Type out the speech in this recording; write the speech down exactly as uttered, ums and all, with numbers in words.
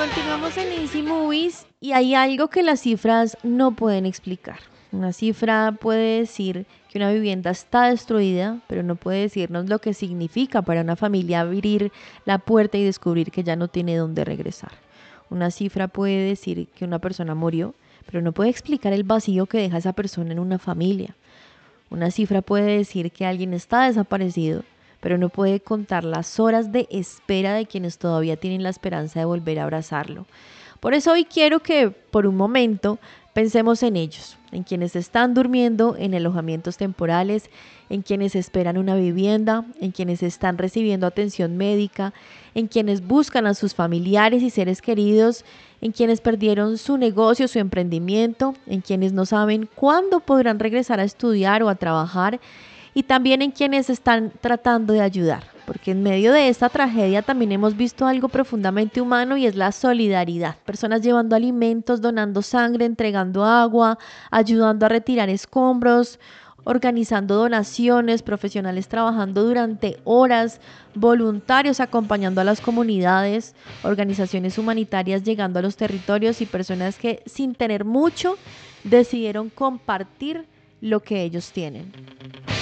Continuamos en Easy Movies y hay algo que las cifras no pueden explicar. Una cifra puede decir que una vivienda está destruida, pero no puede decirnos lo que significa para una familia abrir la puerta y descubrir que ya no tiene dónde regresar. Una cifra puede decir que una persona murió, pero no puede explicar el vacío que deja esa persona en una familia. Una cifra puede decir que alguien está desaparecido, pero no puede contar las horas de espera de quienes todavía tienen la esperanza de volver a abrazarlo. Por eso hoy quiero que por un momento pensemos en ellos, en quienes están durmiendo en alojamientos temporales, en quienes esperan una vivienda, en quienes están recibiendo atención médica, en quienes buscan a sus familiares y seres queridos, en quienes perdieron su negocio, su emprendimiento, en quienes no saben cuándo podrán regresar a estudiar o a trabajar, y también en quienes están tratando de ayudar, porque en medio de esta tragedia también hemos visto algo profundamente humano y es la solidaridad. Personas llevando alimentos, donando sangre, entregando agua, ayudando a retirar escombros, organizando donaciones, profesionales trabajando durante horas, voluntarios acompañando a las comunidades, organizaciones humanitarias llegando a los territorios y personas que sin tener mucho decidieron compartir lo que ellos tienen.